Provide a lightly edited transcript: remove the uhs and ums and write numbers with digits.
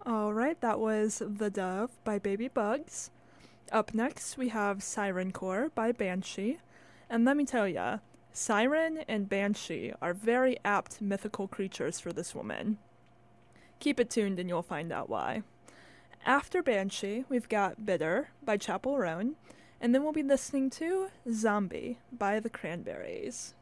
Alright, that was The Dove by Baby Bugs. Up next, we have Siren Core by Banshee. And let me tell ya, Siren and Banshee are very apt mythical creatures for this woman. Keep it tuned and you'll find out why. After Banshee, we've got Bitter by Chapel Roan, and then we'll be listening to Zombie by the Cranberries.